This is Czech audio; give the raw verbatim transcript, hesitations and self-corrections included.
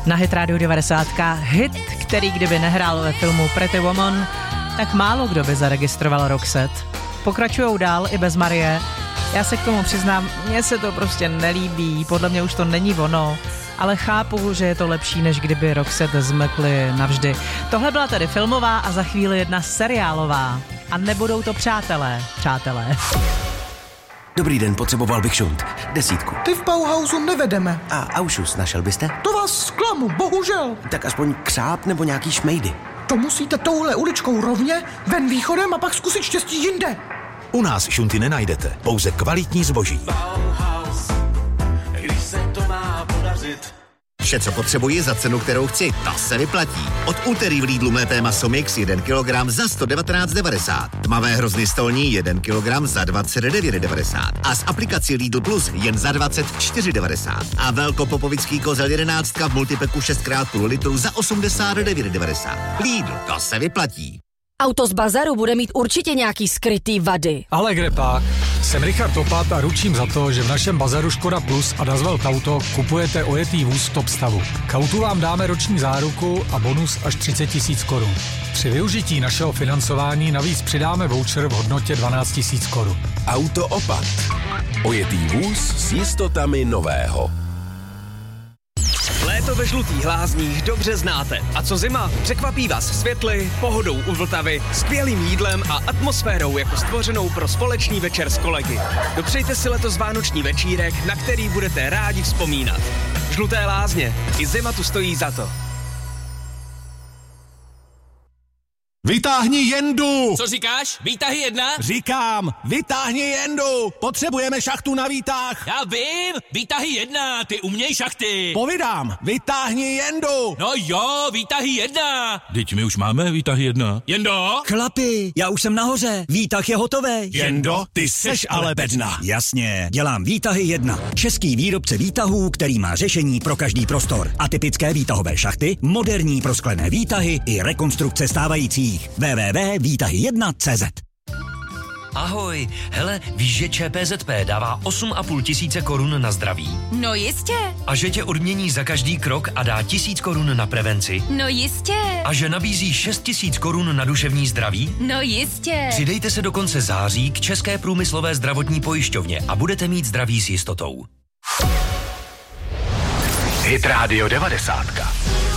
Na Hit Radio devadesát. Hit, který kdyby nehrál ve filmu Pretty Woman, tak málo kdo by zaregistroval Roxette. Pokračujou dál i bez Marie. Já se k tomu přiznám, mně se to prostě nelíbí, podle mě už to není ono, ale chápu, že je to lepší, než kdyby Roxette zmlkli navždy. Tohle byla tedy filmová a za chvíli jedna seriálová. A nebudou to přátelé, přátelé. Dobrý den, potřeboval bych šunt. Desítku. Ty v Bauhausu nevedeme. A Aušus našel byste? To vás zklamu, bohužel. Tak aspoň křáp nebo nějaký šmejdy. To musíte touhle uličkou rovně, ven východem a pak zkusit štěstí jinde. U nás šunty nenajdete, pouze kvalitní zboží. Bauhaus, když se to má podařit. Vše, co potřebuji za cenu, kterou chci, ta se vyplatí. Od úterý v Lidlu mlété maso mix jeden kilogram za sto devatenáct devadesát. Tmavé hrozny stolní jeden kilogram za dvacet devět devadesát. A s aplikací Lidl Plus jen za dvacet čtyři devadesát. A velkopopovický kozel jedenáctka v multipeku šest krát půl litru za osmdesát devět devadesát. Lidl, to se vyplatí. Auto z bazaru bude mít určitě nějaký skrytý vady. Ale kde pak? Jsem Richard Topat a ručím za to, že v našem bazaru Škoda Plus a Dazwelt Auto kupujete ojetý vůz v top stavu. K autu vám dáme roční záruku a bonus až třicet tisíc korun. Při využití našeho financování navíc přidáme voucher v hodnotě dvanáct tisíc korun. Auto Opat. Ojetý vůz s jistotami nového. Léto ve žlutých lázních dobře znáte. A co zima? Překvapí vás světly, pohodou u Vltavy, skvělým jídlem a atmosférou jako stvořenou pro společný večer s kolegy. Dopřejte si letos vánoční večírek, na který budete rádi vzpomínat. Žluté lázně. I zima tu stojí za to. Vytáhni jendu! Co říkáš? Výtahy jedna? Říkám, vytáhni jendu! Potřebujeme šachtu na výtah! Já vím! Výtahy jedna, ty uměj šachty! Povídám, vytáhni jendu! No jo, výtahy jedna! Teď my už máme výtahy jedna. Jendo? Chlapi, já už jsem nahoře, výtah je hotový. Jendo, ty seš ale bedna. Jasně, dělám výtahy jedna. Český výrobce výtahů, který má řešení pro každý prostor. Atypické výtahové šachty, moderní prosklené výtahy i rekonstrukce stávajících. w w w tečka výtahy jedna tečka cé zet. Ahoj, hele, víš, že ČPZP dává osm a půl tisíce korun na zdraví? No jistě. A že tě odmění za každý krok a dá tisíc korun na prevenci? No jistě. A že nabízí šest tisíc korun na duševní zdraví? No jistě. Přidejte se do konce září k České průmyslové zdravotní pojišťovně a budete mít zdraví s jistotou. Hit Radio devadesát.